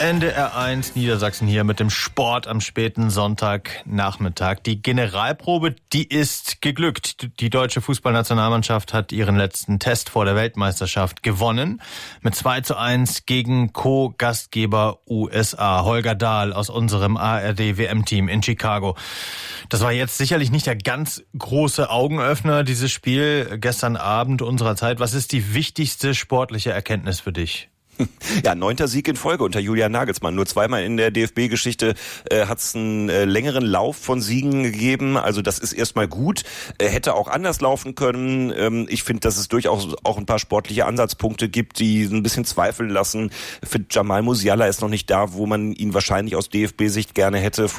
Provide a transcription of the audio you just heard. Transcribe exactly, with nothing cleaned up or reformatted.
N D R eins Niedersachsen hier mit dem Sport am späten Sonntagnachmittag. Die Generalprobe, die ist geglückt. Die deutsche Fußballnationalmannschaft hat ihren letzten Test vor der Weltmeisterschaft gewonnen. Mit zwei zu eins gegen Co-Gastgeber U S A. Holger Dahl aus unserem A R D-W M-Team in Chicago. Das war jetzt sicherlich nicht der ganz große Augenöffner, dieses Spiel gestern Abend unserer Zeit. Was ist die wichtigste sportliche Erkenntnis für dich? Ja, neunter Sieg in Folge unter Julian Nagelsmann. Nur zweimal in der D F B-Geschichte äh, hat es einen äh, längeren Lauf von Siegen gegeben. Also das ist erstmal gut. Äh, hätte auch anders laufen können. Ähm, ich finde, dass es durchaus auch ein paar sportliche Ansatzpunkte gibt, die ein bisschen zweifeln lassen. Für Jamal Musiala ist noch nicht da, wo man ihn wahrscheinlich aus D F B-Sicht gerne hätte.